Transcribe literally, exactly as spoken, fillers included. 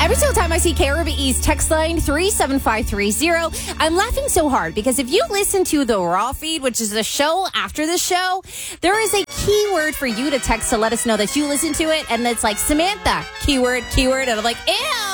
Every single time I see K R B E's text line three seven five three zero, I'm laughing so hard because if you listen to the Raw feed, which is the show after the show, there is a keyword for you to text to let us know that you listen to it. And it's like Samantha, keyword, keyword. And I'm like, ew.